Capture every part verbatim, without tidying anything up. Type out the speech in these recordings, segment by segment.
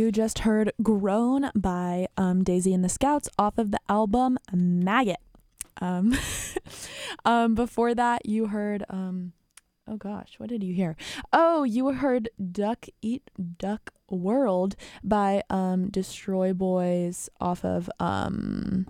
You just heard Grown by um, Daisy and the Scouts off of the album Maggot. Um, um, before that, you heard, um, oh gosh, what did you hear? Oh, you heard Duck Eat Duck World by um, Destroy Boys off of um,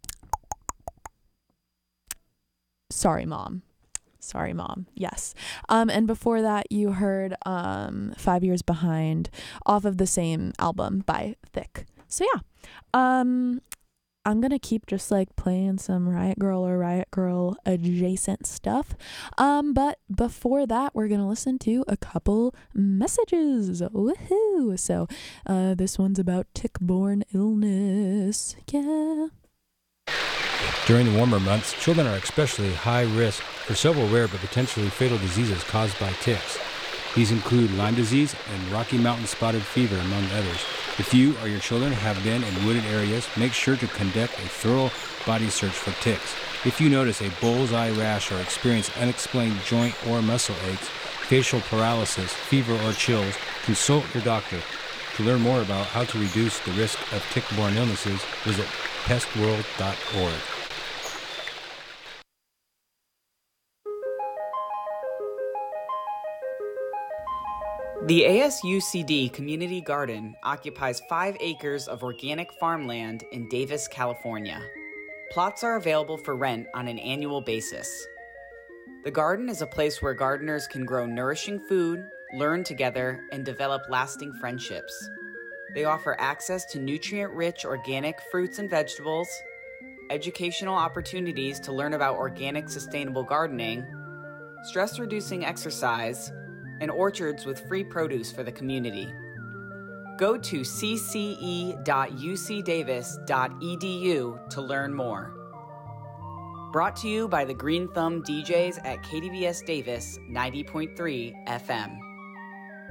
Sorry Mom. Sorry, Mom. Yes. Um, and before that, you heard um, Five Years Behind off of the same album by Thick. So, yeah. Um, I'm going to keep just like playing some Riot Girl or Riot Girl adjacent stuff. Um, but before that, we're going to listen to a couple messages. Woohoo. So, uh, this one's about tick-borne illness. Yeah. During the warmer months, children are especially high risk for several rare but potentially fatal diseases caused by ticks. These include Lyme disease and Rocky Mountain spotted fever, among others. If you or your children have been in wooded areas, make sure to conduct a thorough body search for ticks. If you notice a bullseye rash or experience unexplained joint or muscle aches, facial paralysis, fever, or chills, consult your doctor. To learn more about how to reduce the risk of tick-borne illnesses, visit pest world dot org. The A S U C D Community Garden occupies five acres of organic farmland in Davis, California. Plots are available for rent on an annual basis. The garden is a place where gardeners can grow nourishing food, learn together, and develop lasting friendships. They offer access to nutrient-rich organic fruits and vegetables, educational opportunities to learn about organic sustainable gardening, stress-reducing exercise, and orchards with free produce for the community. Go to c c e dot u c davis dot e d u to learn more. Brought to you by the Green Thumb D Js at K D V S Davis ninety point three F M.